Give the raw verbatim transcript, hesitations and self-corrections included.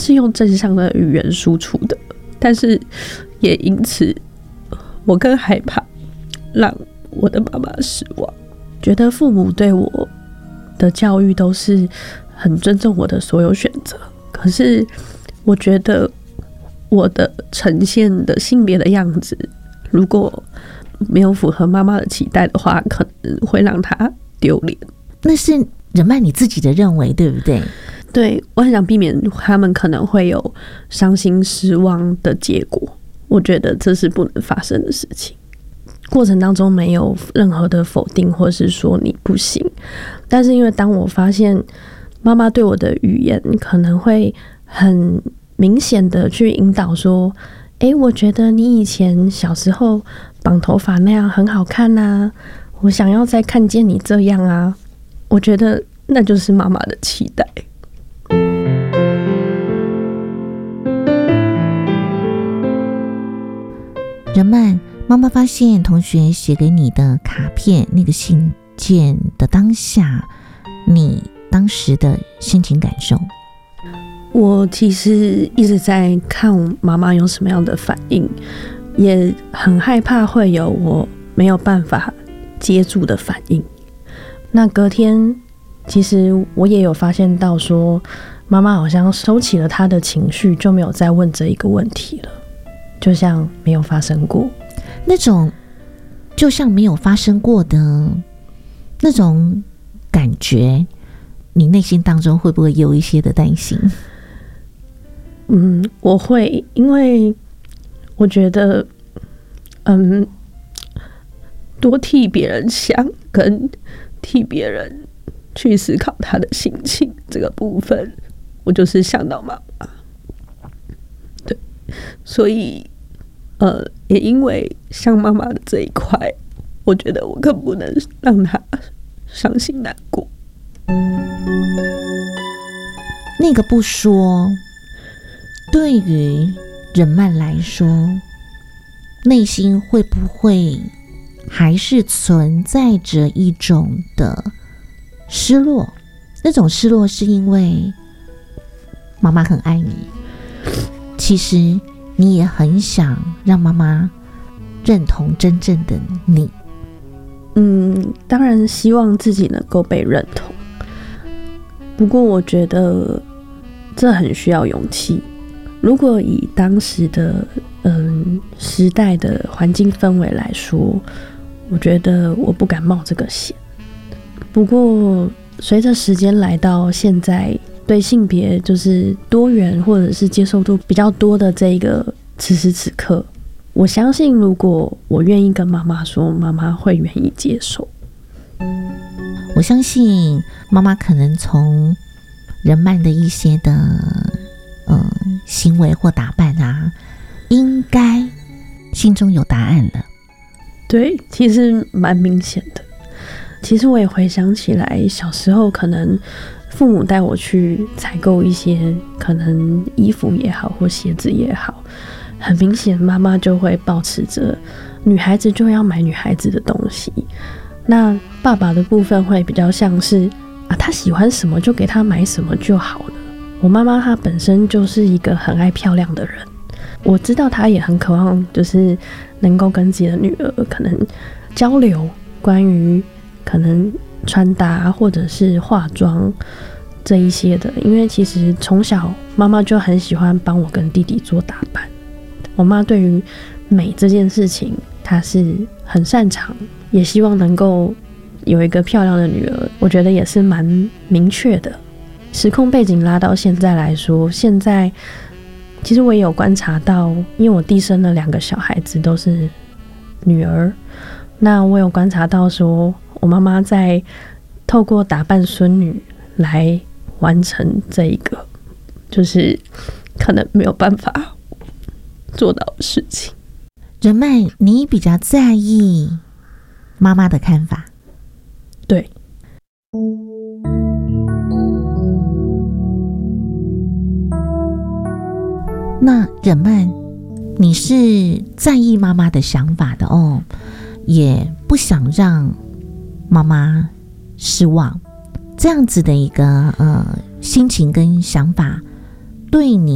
是用正向的语言输出的，但是也因此我更害怕让我的妈妈失望。觉得父母对我的教育都是很尊重我的所有选择，可是我觉得我的呈现的性别的样子如果没有符合妈妈的期待的话，可能会让她丢脸。 那是人曼你自己的认为对不对？ 对，我很想避免他们可能会有伤心失望的结果，我觉得这是不能发生的事情。过程当中没有任何的否定或是说你不行，但是因为当我发现妈妈对我的语言可能会很明显的去引导说，诶，我觉得你以前小时候绑头发那样很好看啊，我想要再看见你这样啊，我觉得那就是妈妈的期待。 人曼，妈妈发现同学写给你的卡片那个信件的当下，你当时的心情感受？ 我其实一直在看妈妈有什么样的反应，也很害怕会有我没有办法接住的反应。那隔天其实我也有发现到说，妈妈好像收起了她的情绪，就没有再问这一个问题了，就像没有发生过。 那种就像没有发生过的那种感觉，你内心当中会不会有一些的担心？ 嗯，我会，因为我觉得嗯，多替别人想跟替别人去思考他的心情这个部分，我就是想到妈妈。对，所以呃，也因为像妈妈的这一块，我觉得我更不能让她伤心难过。 那个不说，对于人曼来说，内心会不会还是存在着一种的失落？那种失落是因为妈妈很爱你，其实你也很想让妈妈认同真正的你。 嗯，当然希望自己能够被认同，不过我觉得这很需要勇气。如果以当时的嗯时代的环境氛围来说，我觉得我不敢冒这个险。不过随着时间来到现在，对性别就是多元或者是接受度比较多的这个此时此刻，我相信如果我愿意跟妈妈说，妈妈会愿意接受。 我相信妈妈可能从人曼的一些的呃行为或打扮啊，应该心中有答案了。 对，其实蛮明显的。其实我也回想起来，小时候可能父母带我去采购一些可能衣服也好或鞋子也好，很明显妈妈就会抱持着女孩子就要买女孩子的东西，那爸爸的部分会比较像是啊，他喜欢什么就给他买什么就好了。我妈妈她本身就是一个很爱漂亮的人，我知道她也很渴望就是能够跟自己的女儿可能交流关于可能穿搭或者是化妆这一些的，因为其实从小妈妈就很喜欢帮我跟弟弟做打扮。我妈对于美这件事情她是很擅长，也希望能够有一个漂亮的女儿，我觉得也是蛮明确的。时空背景拉到现在来说，现在其实我也有观察到，因为我弟生了两个小孩子都是女儿，那我有观察到说我妈妈在透过打扮孙女来完成这一个就是可能没有办法做到的事情。 人曼，你比较在意妈妈的看法？ 对。 那人曼，你是在意妈妈的想法的哦，也不想让妈妈失望，这样子的一个呃心情跟想法，对你